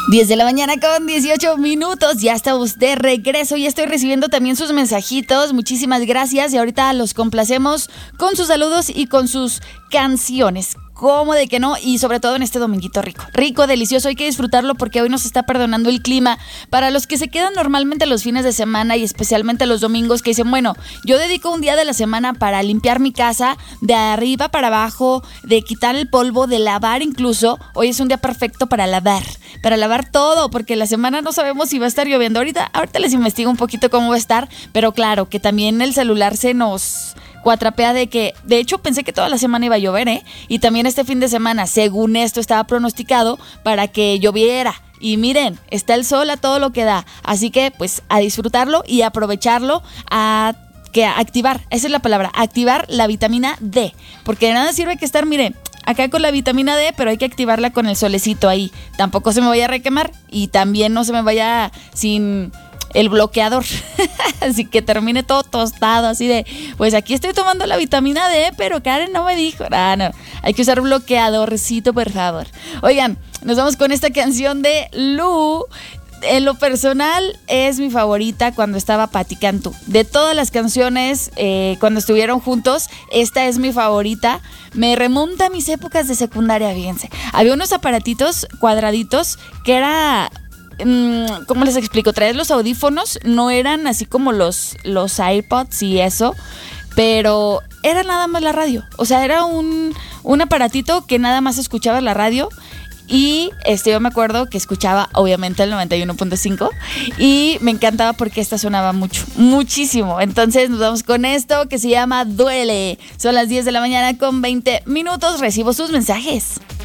10 de la mañana con 18 minutos, ya estamos de regreso y estoy recibiendo también sus mensajitos, muchísimas gracias y ahorita los complacemos con sus saludos y con sus canciones. ¿Cómo de que no? Y sobre todo en este dominguito rico, delicioso, hay que disfrutarlo porque hoy nos está perdonando el clima. Para los que se quedan normalmente los fines de semana y especialmente los domingos que dicen, bueno, yo dedico un día de la semana para limpiar mi casa de arriba para abajo, de quitar el polvo, de lavar incluso. Hoy es un día perfecto para lavar todo, porque la semana no sabemos si va a estar lloviendo. Ahorita les investigo un poquito cómo va a estar, pero claro, que también el celular se nos cuatrapea de que, de hecho pensé que toda la semana iba a llover, y también este fin de semana, según esto, estaba pronosticado para que lloviera. Y miren, está el sol a todo lo que da, así que pues a disfrutarlo y aprovecharlo, a activar, esa es la palabra, activar la vitamina D, porque de nada sirve que estar, miren, acá con la vitamina D, pero hay que activarla con el solecito ahí, tampoco se me vaya a requemar y también no se me vaya sin el bloqueador, así que termine todo tostado, así de, pues aquí estoy tomando la vitamina D, pero Karen no me dijo, no, hay que usar bloqueadorcito, por favor. Oigan, nos vamos con esta canción de Lu. En lo personal es mi favorita cuando estaba Pati Cantú. De todas las canciones cuando estuvieron juntos, esta es mi favorita. Me remonta a mis épocas de secundaria, fíjense. Había unos aparatitos cuadraditos que era... ¿cómo les explico? Traer los audífonos, no eran así como los AirPods y eso, pero era nada más la radio. O sea, era un aparatito que nada más escuchaba la radio. Y yo me acuerdo que escuchaba obviamente el 91.5 y me encantaba porque esta sonaba muchísimo. Entonces nos vamos con esto que se llama Duele. Son las 10 de la mañana con 20 minutos. Recibo sus mensajes.